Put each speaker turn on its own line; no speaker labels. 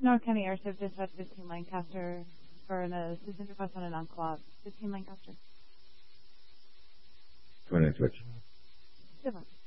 North County Airship dispatch 15 Lancaster for an assistance request on a non-co-op. 15 Lancaster.
29 switch.
Good one.